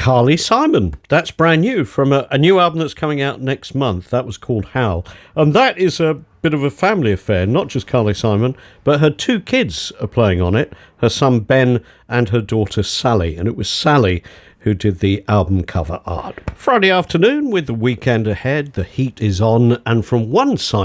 Carly Simon. That's brand new from a new album that's coming out next month. That was called Howl. And that is a bit of a family affair, not just Carly Simon, but her two kids are playing on it, her son Ben and her daughter Sally. And it was Sally who did the album cover art. Friday afternoon with the weekend ahead, the heat is on, and from one side